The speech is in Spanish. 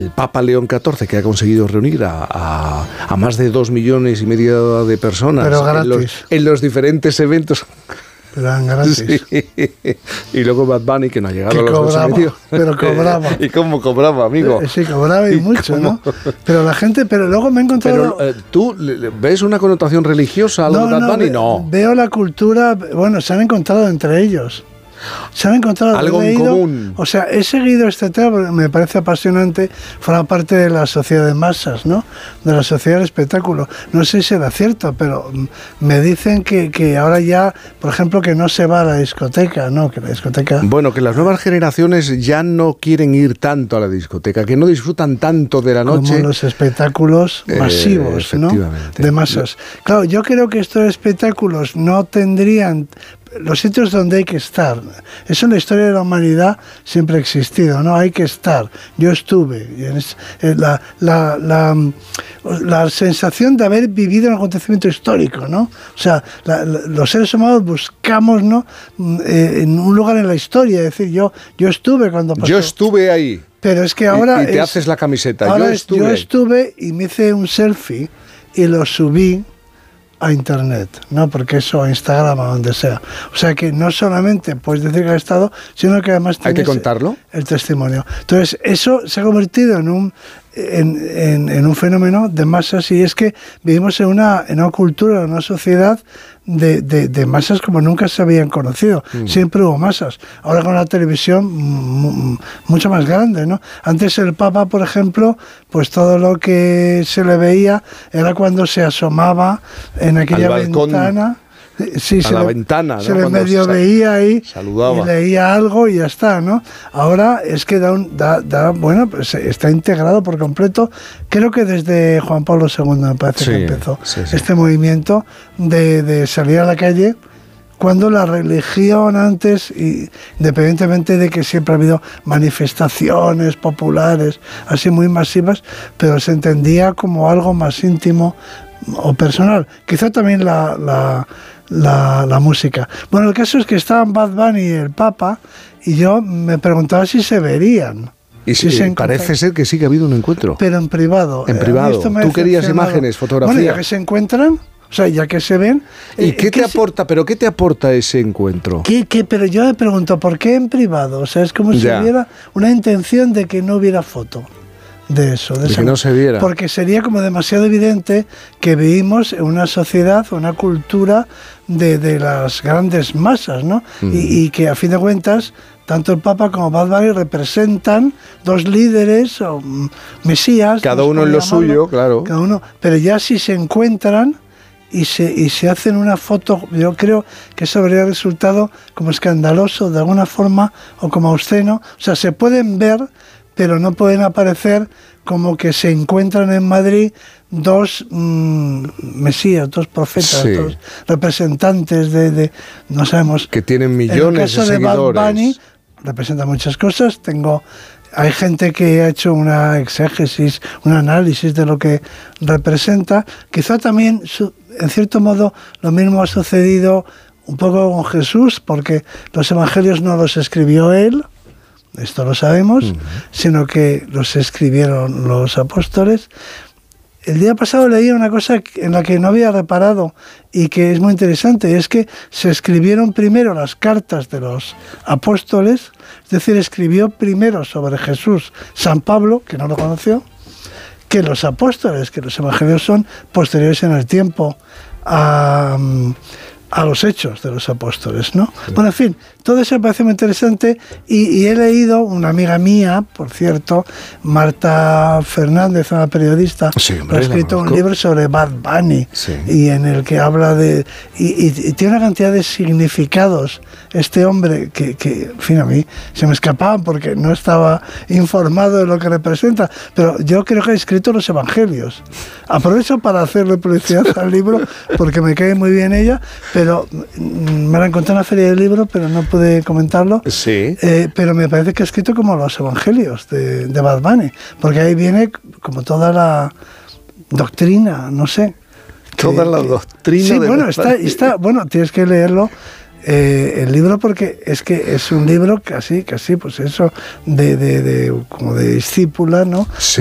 el Papa León XIV, que ha conseguido reunir a más de 2,5 millones de personas en los diferentes eventos. Pero eran gratis. Sí. Y luego Bad Bunny, que no ha llegado a los cobraba, pero cobraba. ¿Y cómo cobraba, amigo? Sí, cobraba y mucho, ¿no? Pero la gente, pero luego me he encontrado... Pero, ¿tú ves una connotación religiosa a lo de Bad Bunny? No. Veo la cultura, bueno, se han encontrado entre ellos. Se han encontrado algo en común. O sea, he seguido este tema, me parece apasionante, forma parte de la sociedad de masas, ¿no? De la sociedad del espectáculo. No sé si será cierto, pero me dicen que ahora ya, por ejemplo, que no se va a la discoteca, ¿no? Que la discoteca... Bueno, que las nuevas generaciones ya no quieren ir tanto a la discoteca, que no disfrutan tanto de la noche. Como los espectáculos masivos, ¿no? De masas. Claro, yo creo que estos espectáculos no tendrían... Los sitios donde hay que estar. Eso en la historia de la humanidad siempre ha existido, ¿no? Hay que estar. Yo estuve. La sensación de haber vivido un acontecimiento histórico, ¿no? O sea, los seres humanos buscamos, ¿no? En un lugar en la historia. Es decir, yo estuve cuando pasó. Yo estuve ahí. Pero es que ahora... Y te haces la camiseta. Yo estuve y me hice un selfie y lo subí a internet, ¿no? Porque eso, a Instagram, a donde sea. O sea que no solamente puedes decir que has estado, sino que además tienes... ¿Hay que contarlo? El testimonio. Entonces, eso se ha convertido en un fenómeno de masas, y es que vivimos en una cultura, en una sociedad de masas como nunca se habían conocido. Siempre hubo masas. Ahora con la televisión mucho más grande, ¿no? Antes el Papa, por ejemplo, pues todo lo que se le veía era cuando se asomaba en aquella ventana. Sí, a la ventana, ¿no? Se le medio veía ahí, saludaba y leía algo y ya está, ¿no? Ahora es que bueno, pues está integrado por completo. Creo que desde Juan Pablo II me parece que empezó este movimiento de salir a la calle, cuando la religión antes, independientemente de que siempre ha habido manifestaciones populares así muy masivas, pero se entendía como algo más íntimo o personal. Quizá también la música. Bueno, el caso es que estaban Bad Bunny y el Papa, y yo me preguntaba si se verían. Y parece ser que sí que ha habido un encuentro. Pero en privado. En privado. ¿Tú querías imágenes, fotografías? Bueno, ya que se encuentran, o sea, ya que se ven... ¿Y qué te aporta? ¿Pero qué te aporta ese encuentro? Pero yo me pregunto, ¿por qué en privado? O sea, es como si hubiera una intención de que no hubiera foto de eso. De que no se viera. Porque sería como demasiado evidente que vivimos en una sociedad, una cultura de las grandes masas, ¿no? Y que a fin de cuentas, tanto el Papa como Bad Bunny representan dos líderes o mesías. Cada uno en lo suyo, claro. Cada uno, pero ya si se encuentran y se hacen una foto, yo creo que eso habría resultado como escandaloso de alguna forma, o como obsceno. O sea, se pueden ver, pero no pueden aparecer como que se encuentran en Madrid dos mesías, dos profetas, dos representantes de no sabemos. Que tienen millones de seguidores. En el caso de Bad Bunny representa muchas cosas. Hay gente que ha hecho una exégesis, un análisis de lo que representa. Quizá también, en cierto modo, lo mismo ha sucedido un poco con Jesús, porque los evangelios no los escribió él, esto lo sabemos, sino que los escribieron los apóstoles. El día pasado leí una cosa en la que no había reparado y que es muy interesante, es que se escribieron primero las cartas de los apóstoles, es decir, escribió primero sobre Jesús San Pablo, que no lo conoció, que los apóstoles, que los evangelios son posteriores en el tiempo a los hechos de los apóstoles, ¿no? Sí. Bueno, en fin, todo eso me parece muy interesante, y he leído, una amiga mía, por cierto, Marta Fernández, una periodista, ha escrito un libro sobre Bad Bunny, y en el que habla de... Y tiene una cantidad de significados este hombre que, en fin, a mí se me escapaban porque no estaba informado de lo que representa, pero yo creo que ha escrito los evangelios. Aprovecho para hacerle publicidad al libro porque me cae muy bien ella, pero me la encontré en la feria del libro, pero no pude comentarlo. Sí. Pero me parece que ha escrito como los evangelios de Bad Bunny, porque ahí viene como toda la doctrina, no sé. Toda la doctrina. Sí, bueno, está, bueno, tienes que leerlo. el libro, porque es que es un libro casi pues eso, como de discípula, ¿no? Sí.